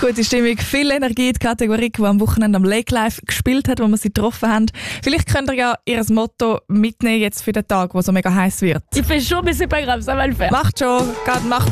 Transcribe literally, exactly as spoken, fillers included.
Gute Stimmung, viel Energie, die Kategorie, die am Wochenende am Lake Life gespielt hat, wo wir sie getroffen haben. Vielleicht könnt ihr ja ihr Motto mitnehmen jetzt für den Tag, wo so mega heiß wird. Il fait chaud, mais c'est pas grave, ça va le faire. Macht schon, geht, macht